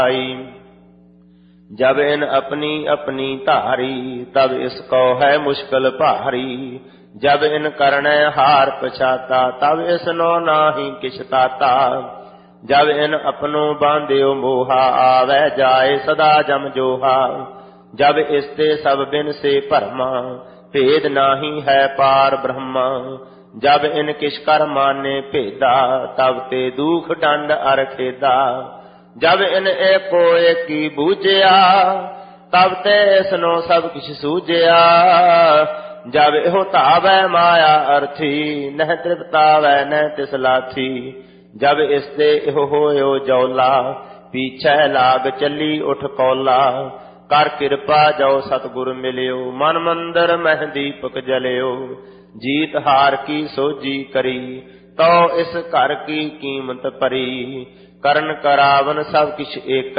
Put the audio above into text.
जब इन अपनी अपनी धारी तब इसको है मुश्किल भारी। जब इन करने हार पछाता तब इसनो नाही किछ ताता। जब इन अपनों बांध्यो मोहा आवे जाए सदा जम जोहा। जब इसते सब बिन से भरमा भेद नाही है पार ब्रह्मा। जब इन किस कर माने भेदा तब ते दुख दंड अर खेदा। जब इन एको एकी बूझिया तब ते इसनो सब किछ सूझिया। जब इहो तावै माया अर्थी नह तृप्तावै न तिस लाथी। जब इसते इहो होयो जौला पीछे लाग चली उठ कौला। कर कृपा जो सतगुर मिलियो मन मंदिर मह दीपक जलियो। जीत हार की सोजी करी तो इस घर की कीमत परी। करन करावन सब किछ एक